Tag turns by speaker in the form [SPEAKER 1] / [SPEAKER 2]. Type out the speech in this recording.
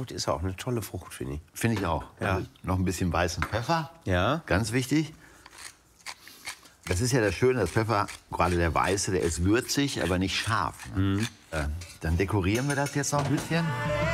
[SPEAKER 1] Grapefruit ist auch eine tolle Frucht, finde ich.
[SPEAKER 2] Finde ich auch.
[SPEAKER 1] Ja.
[SPEAKER 2] Also noch ein bisschen weißen Pfeffer.
[SPEAKER 1] Ja.
[SPEAKER 2] Ganz wichtig. Das ist ja das Schöne, das Pfeffer, gerade der weiße, der ist würzig, aber nicht scharf. Ne? Dann dekorieren wir das jetzt noch ein bisschen.